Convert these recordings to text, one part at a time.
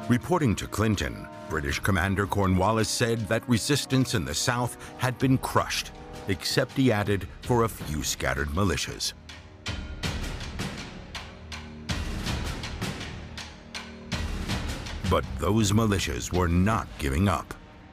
Reporting to Clinton, British Commander Cornwallis said that resistance in the South had been crushed, except, he added, for a few scattered militias. But those militias were not giving up.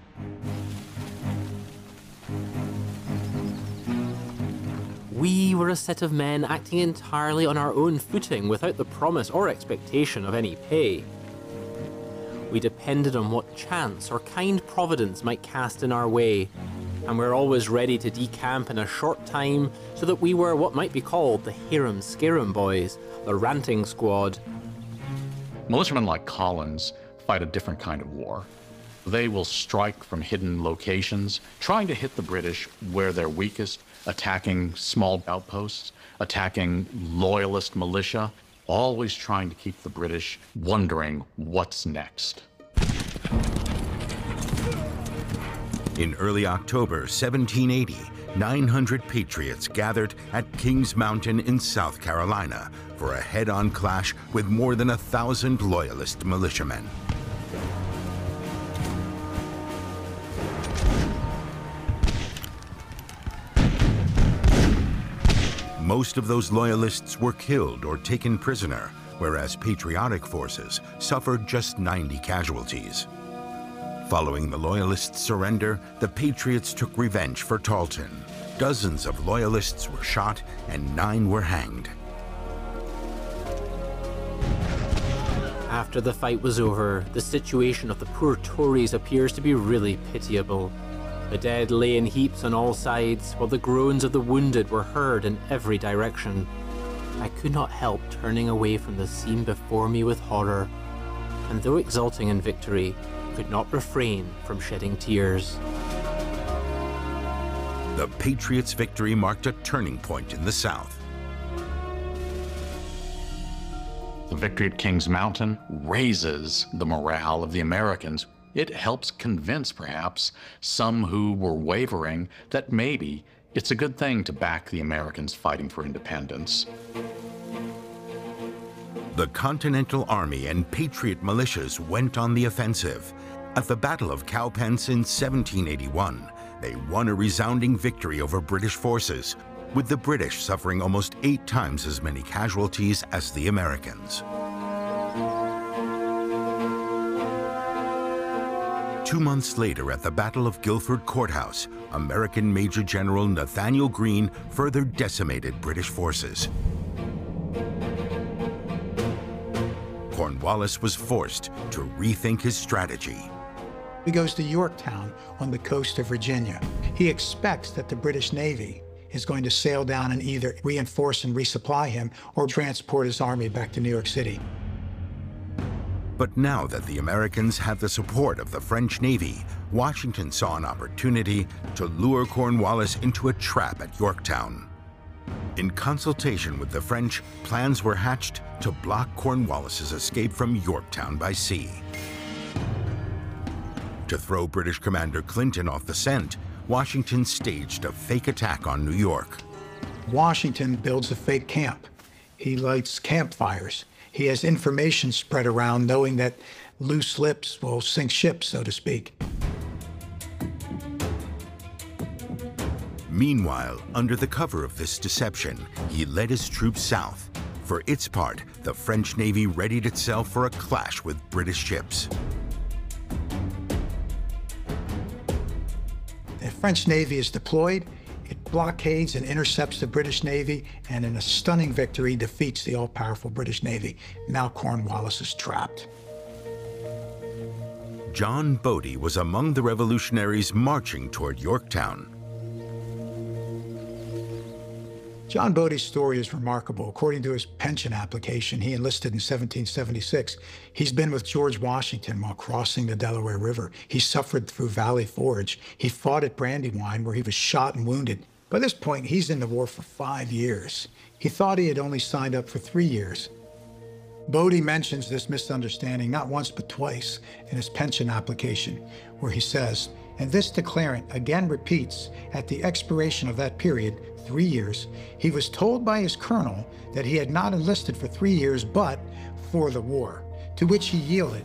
We were a set of men acting entirely on our own footing without the promise or expectation of any pay. We depended on what chance or kind providence might cast in our way, and we're always ready to decamp in a short time so that we were what might be called the harum-scarum boys, the ranting squad. Militiamen like Collins fight a different kind of war. They will strike from hidden locations, trying to hit the British where they're weakest, attacking small outposts, attacking loyalist militia, always trying to keep the British wondering what's next. In early October 1780, 900 patriots gathered at Kings Mountain in South Carolina for a head-on clash with more than 1,000 loyalist militiamen. Most of those loyalists were killed or taken prisoner, whereas patriotic forces suffered just 90 casualties. Following the Loyalists' surrender, the Patriots took revenge for Tarleton. Dozens of Loyalists were shot and 9 were hanged. After the fight was over, the situation of the poor Tories appears to be really pitiable. The dead lay in heaps on all sides, while the groans of the wounded were heard in every direction. I could not help turning away from the scene before me with horror, and though exulting in victory, could not refrain from shedding tears. The Patriots' victory marked a turning point in the South. The victory at Kings Mountain raises the morale of the Americans. It helps convince, perhaps, some who were wavering that maybe it's a good thing to back the Americans fighting for independence. The Continental Army and Patriot militias went on the offensive. At the Battle of Cowpens in 1781, they won a resounding victory over British forces, with the British suffering almost 8 times as many casualties as the Americans. 2 months later, at the Battle of Guilford Courthouse, American Major General Nathaniel Greene further decimated British forces. Cornwallis was forced to rethink his strategy. He goes to Yorktown on the coast of Virginia. He expects that the British Navy is going to sail down and either reinforce and resupply him or transport his army back to New York City. But now that the Americans had the support of the French Navy, Washington saw an opportunity to lure Cornwallis into a trap at Yorktown. In consultation with the French, plans were hatched to block Cornwallis's escape from Yorktown by sea. To throw British Commander Clinton off the scent, Washington staged a fake attack on New York. Washington builds a fake camp. He lights campfires. He has information spread around, knowing that loose lips will sink ships, so to speak. Meanwhile, under the cover of this deception, he led his troops south. For its part, the French Navy readied itself for a clash with British ships. The French Navy is deployed. It blockades and intercepts the British Navy, and in a stunning victory, defeats the all-powerful British Navy. Now Cornwallis is trapped. John Bodie was among the revolutionaries marching toward Yorktown. John Bodie's story is remarkable. According to his pension application, he enlisted in 1776. He's been with George Washington while crossing the Delaware River. He suffered through Valley Forge. He fought at Brandywine, where he was shot and wounded. By this point, he's in the war for 5 years. He thought he had only signed up for 3 years. Bodie mentions this misunderstanding not once but twice in his pension application, where he says, and this declarant again repeats, at the expiration of that period, 3 years, he was told by his colonel that he had not enlisted for 3 years, but for the war, to which he yielded.